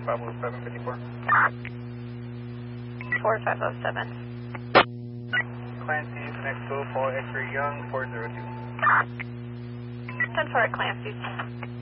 50754. 4507. Clancy's next to Paul X-ray Young, 402. 10-4 at Clancy's.